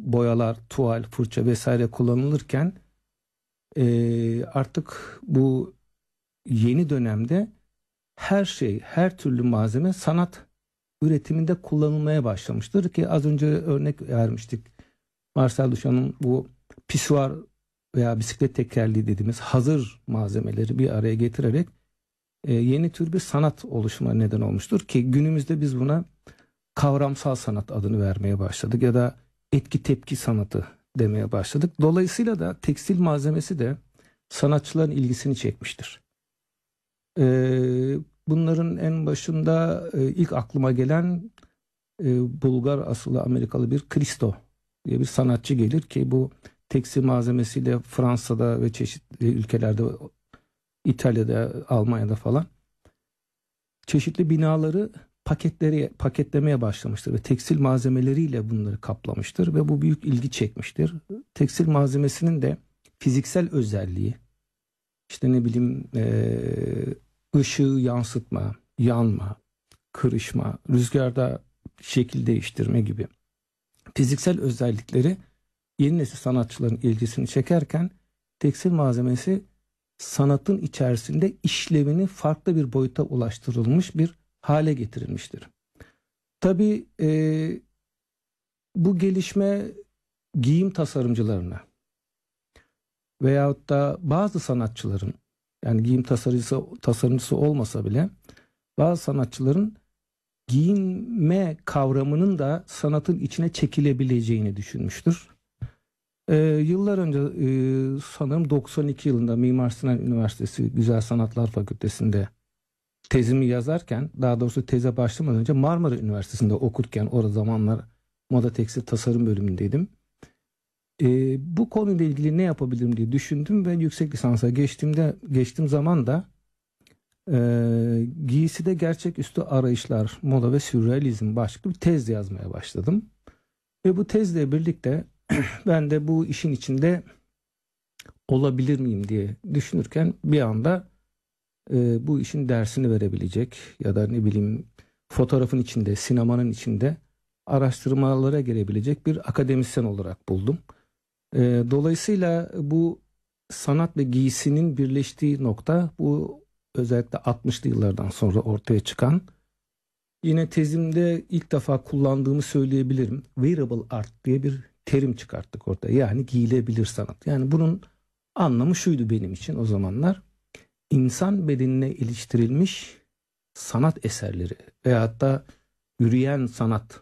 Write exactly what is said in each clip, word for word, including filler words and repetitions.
boyalar, tuval, fırça vesaire kullanılırken e, artık bu yeni dönemde her şey, her türlü malzeme sanat üretiminde kullanılmaya başlamıştır ki az önce örnek vermiştik. Marcel Duchamp'ın bu pisuar veya bisiklet tekerleği dediğimiz hazır malzemeleri bir araya getirerek e, yeni tür bir sanat oluşuma neden olmuştur ki günümüzde biz buna kavramsal sanat adını vermeye başladık ya da etki tepki sanatı demeye başladık. Dolayısıyla da tekstil malzemesi de sanatçıların ilgisini çekmiştir. Ee, bunların en başında e, ilk aklıma gelen e, Bulgar asıllı Amerikalı bir Christo diye bir sanatçı gelir ki bu tekstil malzemesiyle Fransa'da ve çeşitli ülkelerde, İtalya'da, Almanya'da falan çeşitli binaları paketleri paketlemeye başlamıştır ve tekstil malzemeleriyle bunları kaplamıştır ve bu büyük ilgi çekmiştir. Tekstil malzemesinin de fiziksel özelliği, işte ne bileyim e, ışığı yansıtma, yanma, kırışma, rüzgarda şekil değiştirme gibi fiziksel özellikleri yeni nesil sanatçıların ilgisini çekerken tekstil malzemesi sanatın içerisinde işlevini farklı bir boyuta ulaştırılmış bir hale getirilmiştir. Tabii e, bu gelişme giyim tasarımcılarına veyahut da bazı sanatçıların, yani giyim tasarımcısı, tasarımcısı olmasa bile bazı sanatçıların giyinme kavramının da sanatın içine çekilebileceğini düşünmüştür. Ee, yıllar önce e, sanırım doksan iki yılında Mimar Sinan Üniversitesi Güzel Sanatlar Fakültesi'nde tezimi yazarken, daha doğrusu teze başlamadan önce Marmara Üniversitesi'nde okurken o zamanlar moda tekstil tasarım bölümündeydim. Ee, bu konuyla ilgili ne yapabilirim diye düşündüm ve yüksek lisansa geçtiğimde geçtiğim zaman da e, giyside gerçeküstü arayışlar, moda ve sürrealizm başlıklı bir tez yazmaya başladım. Ve bu tezle birlikte ben de bu işin içinde olabilir miyim diye düşünürken bir anda e, bu işin dersini verebilecek ya da ne bileyim fotoğrafın içinde, sinemanın içinde araştırmalara girebilecek bir akademisyen olarak buldum. E, dolayısıyla bu sanat ve giysinin birleştiği nokta bu özellikle altmışlı yıllardan sonra ortaya çıkan, yine tezimde ilk defa kullandığımı söyleyebilirim, wearable art diye bir terim çıkarttık ortaya. Yani giyilebilir sanat. Yani bunun anlamı şuydu benim için o zamanlar: insan bedenine iliştirilmiş sanat eserleri veyahut da yürüyen sanat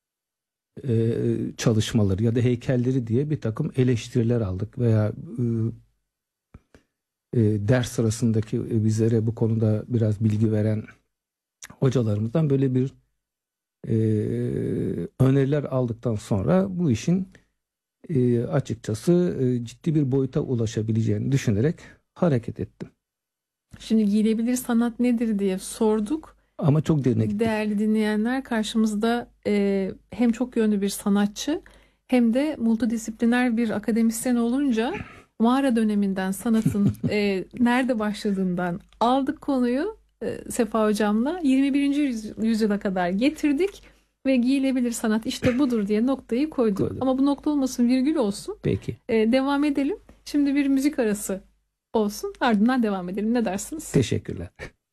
e, çalışmaları ya da heykelleri diye bir takım eleştiriler aldık veya e, e, ders sırasındaki e, bizlere bu konuda biraz bilgi veren hocalarımızdan böyle bir e, öneriler aldıktan sonra bu işin e, açıkçası e, ciddi bir boyuta ulaşabileceğini düşünerek hareket ettim. Şimdi giyilebilir sanat nedir diye sorduk. Ama çok derine gittik. Değerli dinleyenler, karşımızda e, hem çok yönlü bir sanatçı hem de multidisipliner bir akademisyen olunca mağara döneminden sanatın e, nerede başladığından aldık konuyu e, Sefa Hocam'la yirmi birinci yüzyıla kadar getirdik ve giyilebilir sanat işte budur diye noktayı koyduk. Koydum. Ama bu nokta olmasın, virgül olsun. Peki. E, devam edelim. Şimdi bir müzik arası olsun, ardından devam edelim. Ne dersiniz? Teşekkürler.